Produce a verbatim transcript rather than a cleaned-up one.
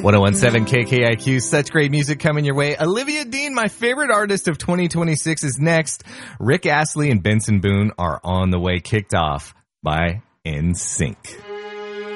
ten seventeen K K I Q, such great music coming your way. Olivia Dean, my favorite artist of twenty twenty-six, is next. Rick Astley and Benson Boone are on the way, kicked off by N Sync.